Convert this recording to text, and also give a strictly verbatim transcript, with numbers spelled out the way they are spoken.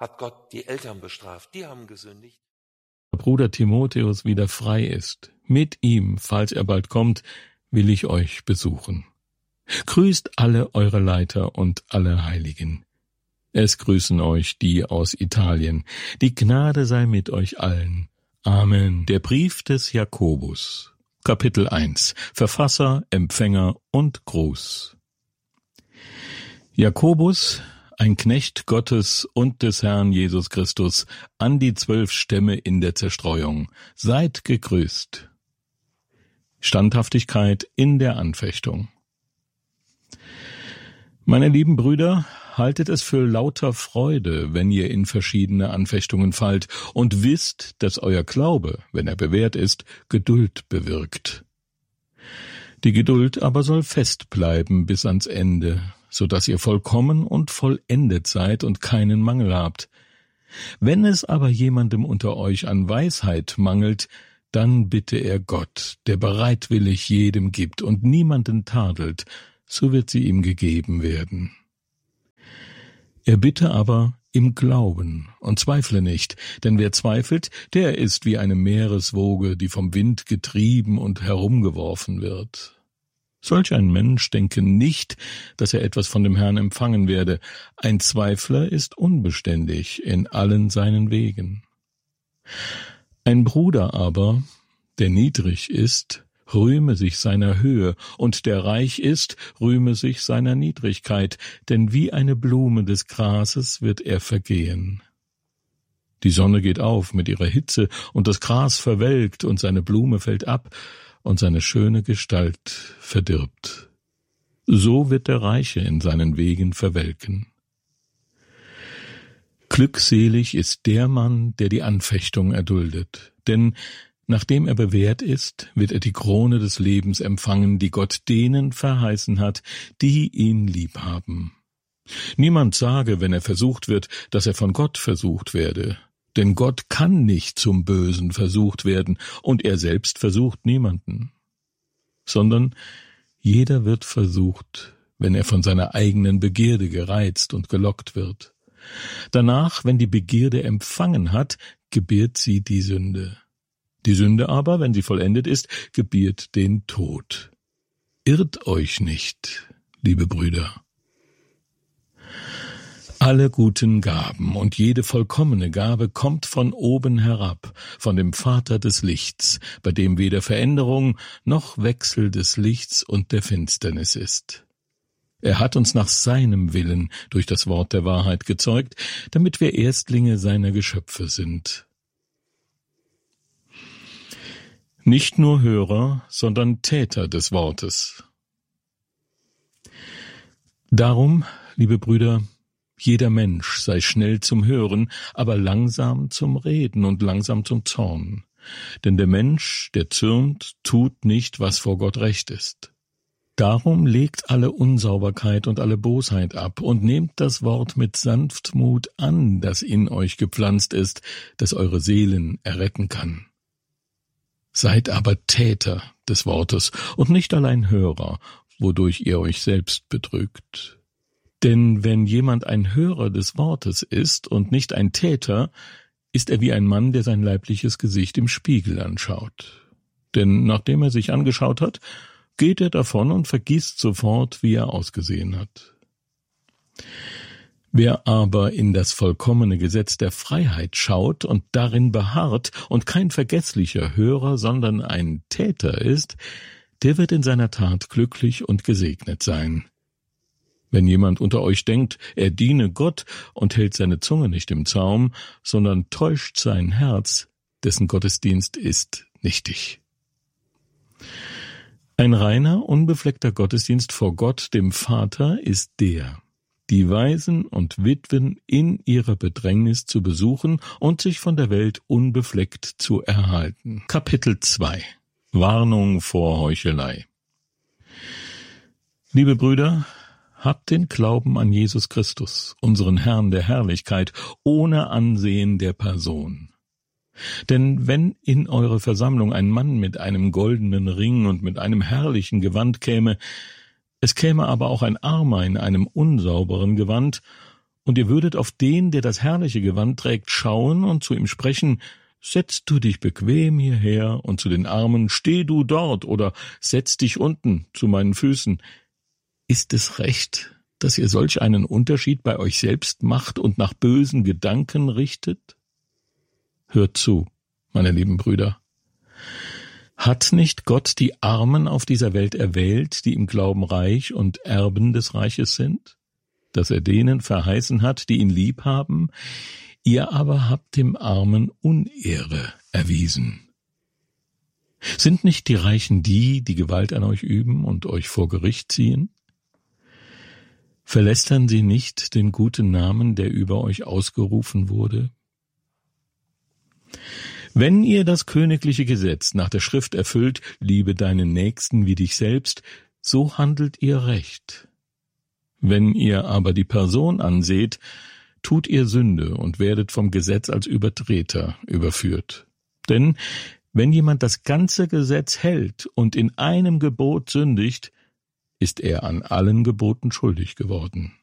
hat Gott die Eltern bestraft. Die haben gesündigt. Bruder Timotheus wieder frei ist, mit ihm, falls er bald kommt, will ich euch besuchen. Grüßt alle eure Leiter und alle Heiligen. Es grüßen euch die aus Italien. Die Gnade sei mit euch allen. Amen. Der Brief des Jakobus. Kapitel eins. Verfasser, Empfänger und Gruß. Jakobus, ein Knecht Gottes und des Herrn Jesus Christus, an die zwölf Stämme in der Zerstreuung. Seid gegrüßt. Standhaftigkeit in der Anfechtung. Meine lieben Brüder, haltet es für lauter Freude, wenn ihr in verschiedene Anfechtungen fallt, und wisst, dass euer Glaube, wenn er bewährt ist, Geduld bewirkt. Die Geduld aber soll fest bleiben bis ans Ende, so dass ihr vollkommen und vollendet seid und keinen Mangel habt. Wenn es aber jemandem unter euch an Weisheit mangelt, dann bitte er Gott, der bereitwillig jedem gibt und niemanden tadelt, so wird sie ihm gegeben werden. Er bitte aber im Glauben und zweifle nicht, denn wer zweifelt, der ist wie eine Meereswoge, die vom Wind getrieben und herumgeworfen wird. Solch ein Mensch denke nicht, dass er etwas von dem Herrn empfangen werde. Ein Zweifler ist unbeständig in allen seinen Wegen. Ein Bruder aber, der niedrig ist, rühme sich seiner Höhe, und der reich ist, rühme sich seiner Niedrigkeit, denn wie eine Blume des Grases wird er vergehen. Die Sonne geht auf mit ihrer Hitze, und das Gras verwelkt, und seine Blume fällt ab, und seine schöne Gestalt verdirbt. So wird der Reiche in seinen Wegen verwelken. Glückselig ist der Mann, der die Anfechtung erduldet, denn nachdem er bewährt ist, wird er die Krone des Lebens empfangen, die Gott denen verheißen hat, die ihn lieb haben. Niemand sage, wenn er versucht wird, dass er von Gott versucht werde, denn Gott kann nicht zum Bösen versucht werden, und er selbst versucht niemanden, sondern jeder wird versucht, wenn er von seiner eigenen Begierde gereizt und gelockt wird. Danach, wenn die Begierde empfangen hat, gebiert sie die Sünde. Die Sünde aber, wenn sie vollendet ist, gebiert den Tod. Irrt euch nicht, liebe Brüder. Alle guten Gaben und jede vollkommene Gabe kommt von oben herab, von dem Vater des Lichts, bei dem weder Veränderung noch Wechsel des Lichts und der Finsternis ist. Er hat uns nach seinem Willen durch das Wort der Wahrheit gezeugt, damit wir Erstlinge seiner Geschöpfe sind. Nicht nur Hörer, sondern Täter des Wortes. Darum, liebe Brüder, jeder Mensch sei schnell zum Hören, aber langsam zum Reden und langsam zum Zorn. Denn der Mensch, der zürnt, tut nicht, was vor Gott recht ist. Darum legt alle Unsauberkeit und alle Bosheit ab und nehmt das Wort mit Sanftmut an, das in euch gepflanzt ist, das eure Seelen erretten kann. Seid aber Täter des Wortes und nicht allein Hörer, wodurch ihr euch selbst betrügt. Denn wenn jemand ein Hörer des Wortes ist und nicht ein Täter, ist er wie ein Mann, der sein leibliches Gesicht im Spiegel anschaut. Denn nachdem er sich angeschaut hat, geht er davon und vergisst sofort, wie er ausgesehen hat. Wer aber in das vollkommene Gesetz der Freiheit schaut und darin beharrt und kein vergesslicher Hörer, sondern ein Täter ist, der wird in seiner Tat glücklich und gesegnet sein. Wenn jemand unter euch denkt, er diene Gott und hält seine Zunge nicht im Zaum, sondern täuscht sein Herz, dessen Gottesdienst ist nichtig. Ein reiner, unbefleckter Gottesdienst vor Gott, dem Vater, ist der, die Waisen und Witwen in ihrer Bedrängnis zu besuchen und sich von der Welt unbefleckt zu erhalten. Kapitel zwei. Warnung vor Heuchelei. Liebe Brüder, habt den Glauben an Jesus Christus, unseren Herrn der Herrlichkeit, ohne Ansehen der Person. Denn wenn in eure Versammlung ein Mann mit einem goldenen Ring und mit einem herrlichen Gewand käme, es käme aber auch ein Armer in einem unsauberen Gewand, Und ihr würdet auf den, der das herrliche Gewand trägt, schauen und zu ihm sprechen: Setz du dich bequem hierher, und zu den Armen: Steh du dort, oder setz dich unten zu meinen Füßen. Ist es recht, dass ihr solch einen Unterschied bei euch selbst macht und nach bösen Gedanken richtet? Hört zu, meine lieben Brüder. Hat nicht Gott die Armen auf dieser Welt erwählt, die im Glauben reich und Erben des Reiches sind? Dass er denen verheißen hat, die ihn lieb haben? Ihr aber habt dem Armen Unehre erwiesen. Sind nicht die Reichen die, die Gewalt an euch üben und euch vor Gericht ziehen? Verlästern sie nicht den guten Namen, der über euch ausgerufen wurde? Wenn ihr das königliche Gesetz nach der Schrift erfüllt, liebe deinen Nächsten wie dich selbst, so handelt ihr recht. Wenn ihr aber die Person anseht, tut ihr Sünde und werdet vom Gesetz als Übertreter überführt. Denn wenn jemand das ganze Gesetz hält und in einem Gebot sündigt, ist er an allen Geboten schuldig geworden.